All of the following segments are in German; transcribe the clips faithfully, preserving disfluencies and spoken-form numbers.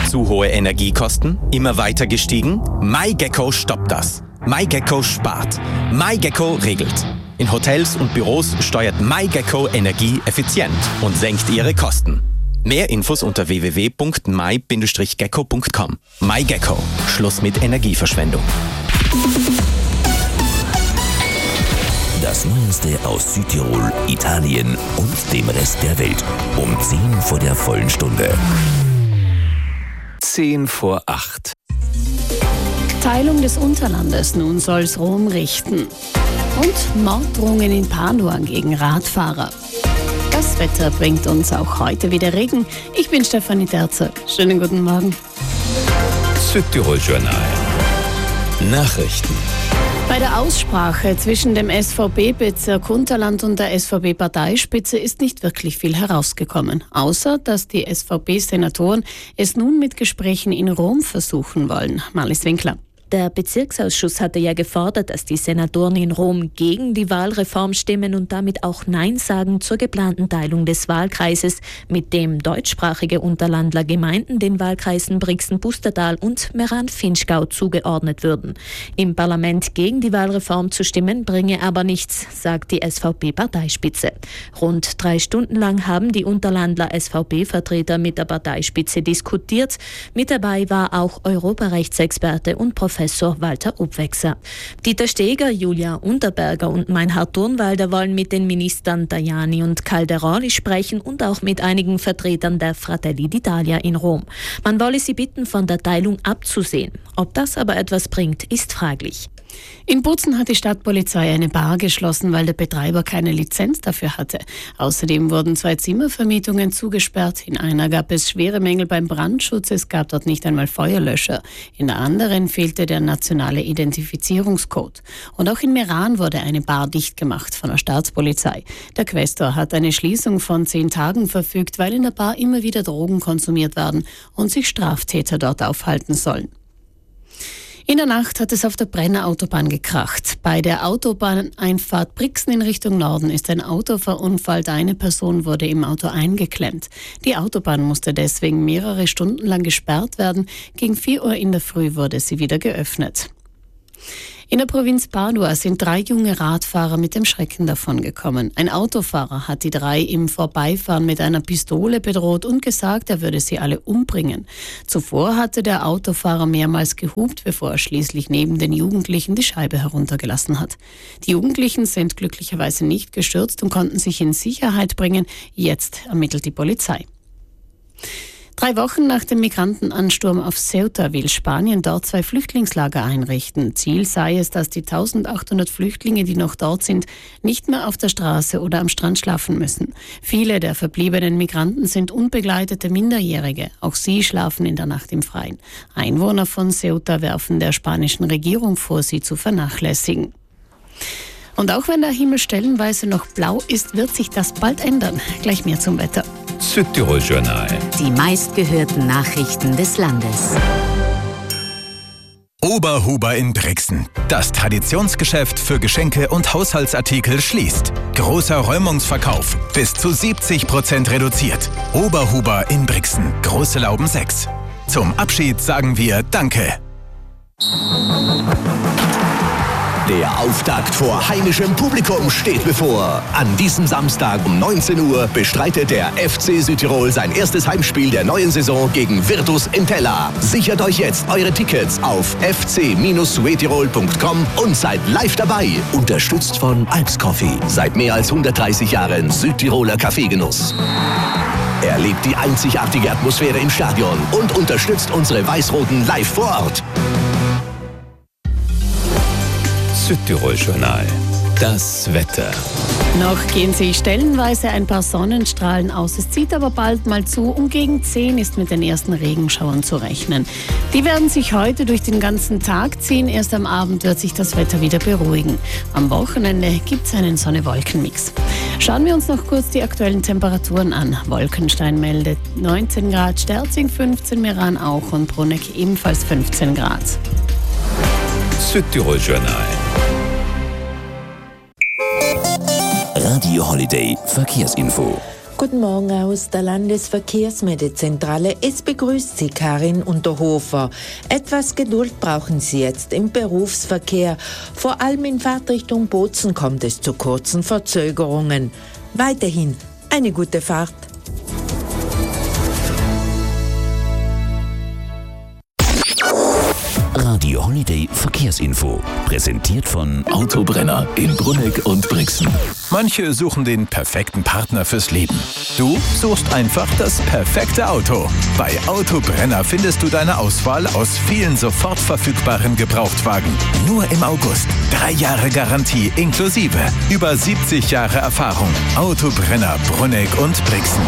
Zu hohe Energiekosten? Immer weiter gestiegen? MyGecko stoppt das. MyGecko spart. MyGecko regelt. In Hotels und Büros steuert MyGecko Energie effizient und senkt ihre Kosten. Mehr Infos unter w w w punkt my Bindestrich gecko punkt com. MyGecko. Schluss mit Energieverschwendung. Das Neueste aus Südtirol, Italien und dem Rest der Welt. Um zehn vor der vollen Stunde. Zehn vor acht. Teilung des Unterlandes, nun soll's Rom richten. Und Morddrohungen in Padua gegen Radfahrer. Das Wetter bringt uns auch heute wieder Regen. Ich bin Stefanie Terzer. Schönen guten Morgen. Südtirol Journal. Nachrichten. Bei der Aussprache zwischen dem S V B-Bezirk Unterland und der S V B-Parteispitze ist nicht wirklich viel herausgekommen, außer dass die S V B-Senatoren es nun mit Gesprächen in Rom versuchen wollen. Marlies Winkler. Der Bezirksausschuss hatte ja gefordert, dass die Senatoren in Rom gegen die Wahlreform stimmen und damit auch Nein sagen zur geplanten Teilung des Wahlkreises, mit dem deutschsprachige Unterlandler Gemeinden den Wahlkreisen Brixen-Pustertal und Meran-Finchgau zugeordnet würden. Im Parlament gegen die Wahlreform zu stimmen, bringe aber nichts, sagt die S V B-Parteispitze. Rund drei Stunden lang haben die Unterlandler S V B-Vertreter mit der Parteispitze diskutiert. Mit dabei war auch Europarechtsexperte und Professor Professor Walter Obwechser. Dieter Steger, Julia Unterberger und Meinhard Turnwalder wollen mit den Ministern Tajani und Calderoli sprechen und auch mit einigen Vertretern der Fratelli d'Italia in Rom. Man wolle sie bitten, von der Teilung abzusehen. Ob das aber etwas bringt, ist fraglich. In Bozen hat die Stadtpolizei eine Bar geschlossen, weil der Betreiber keine Lizenz dafür hatte. Außerdem wurden zwei Zimmervermietungen zugesperrt. In einer gab es schwere Mängel beim Brandschutz, es gab dort nicht einmal Feuerlöscher. In der anderen fehlte der nationale Identifizierungscode. Und auch in Meran wurde eine Bar dicht gemacht von der Staatspolizei. Der Quästor hat eine Schließung von zehn Tagen verfügt, weil in der Bar immer wieder Drogen konsumiert werden und sich Straftäter dort aufhalten sollen. In der Nacht hat es auf der Brenner Autobahn gekracht. Bei der Autobahneinfahrt Brixen in Richtung Norden ist ein Auto verunfallt. Eine Person wurde im Auto eingeklemmt. Die Autobahn musste deswegen mehrere Stunden lang gesperrt werden. Gegen vier Uhr in der Früh wurde sie wieder geöffnet. In der Provinz Padua sind drei junge Radfahrer mit dem Schrecken davongekommen. Ein Autofahrer hat die drei im Vorbeifahren mit einer Pistole bedroht und gesagt, er würde sie alle umbringen. Zuvor hatte der Autofahrer mehrmals gehupt, bevor er schließlich neben den Jugendlichen die Scheibe heruntergelassen hat. Die Jugendlichen sind glücklicherweise nicht gestürzt und konnten sich in Sicherheit bringen. Jetzt ermittelt die Polizei. Drei Wochen nach dem Migrantenansturm auf Ceuta will Spanien dort zwei Flüchtlingslager einrichten. Ziel sei es, dass die eintausendachthundert Flüchtlinge, die noch dort sind, nicht mehr auf der Straße oder am Strand schlafen müssen. Viele der verbliebenen Migranten sind unbegleitete Minderjährige. Auch sie schlafen in der Nacht im Freien. Einwohner von Ceuta werfen der spanischen Regierung vor, sie zu vernachlässigen. Und auch wenn der Himmel stellenweise noch blau ist, wird sich das bald ändern. Gleich mehr zum Wetter. Südtirol Journal. Die meistgehörten Nachrichten des Landes. Oberhuber in Brixen. Das Traditionsgeschäft für Geschenke und Haushaltsartikel schließt. Großer Räumungsverkauf. Bis zu siebzig Prozent reduziert. Oberhuber in Brixen. Große Lauben sechs. Zum Abschied sagen wir Danke. Der Auftakt vor heimischem Publikum steht bevor. An diesem Samstag um neunzehn Uhr bestreitet der F C Südtirol sein erstes Heimspiel der neuen Saison gegen Virtus Entella. Sichert euch jetzt eure Tickets auf f c Südtirol punkt com und seid live dabei. Unterstützt von Alps Coffee. Seit mehr als hundertdreißig Jahren Südtiroler Kaffeegenuss. Erlebt die einzigartige Atmosphäre im Stadion und unterstützt unsere Weiß-Roten live vor Ort. Südtirol Journal. Das Wetter. Noch gehen sich stellenweise ein paar Sonnenstrahlen aus. Es zieht aber bald mal zu und gegen zehn ist mit den ersten Regenschauern zu rechnen. Die werden sich heute durch den ganzen Tag ziehen. Erst am Abend wird sich das Wetter wieder beruhigen. Am Wochenende gibt es einen Sonne-Wolken-Mix. Schauen wir uns noch kurz die aktuellen Temperaturen an. Wolkenstein meldet neunzehn Grad, Sterzing fünfzehn, Meran auch und Bruneck ebenfalls fünfzehn Grad. Südtirol Journal. Radio Holiday Verkehrsinfo. Guten Morgen aus der Landesverkehrsmeldezentral. Es begrüßt Sie Karin Unterhofer. Etwas Geduld brauchen Sie jetzt im Berufsverkehr. Vor allem in Fahrtrichtung Bozen kommt es zu kurzen Verzögerungen. Weiterhin eine gute Fahrt. Radio Holiday Verkehrsinfo. Präsentiert von Autobrenner in Brunegg und Brixen. Manche suchen den perfekten Partner fürs Leben. Du suchst einfach das perfekte Auto. Bei Autobrenner findest du deine Auswahl aus vielen sofort verfügbaren Gebrauchtwagen. Nur im August. Drei Jahre Garantie inklusive. Über siebzig Jahre Erfahrung. Autobrenner, Brunegg und Brixen.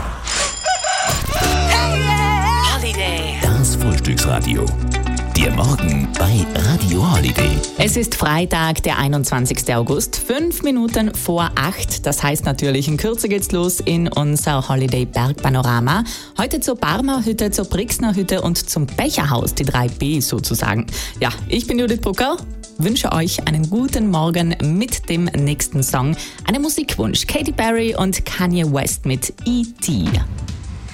Holiday. Das Frühstücksradio. Der Morgen bei Radio Holiday. Es ist Freitag, der einundzwanzigsten August, fünf Minuten vor acht. Das heißt natürlich, in Kürze geht's los in unser Holiday Bergpanorama. Heute zur Barmer Hütte, zur Brixner Hütte und zum Becherhaus, die drei B sozusagen. Ja, ich bin Judith Brucker, wünsche euch einen guten Morgen mit dem nächsten Song. Einen Musikwunsch, Katy Perry und Kanye West mit E T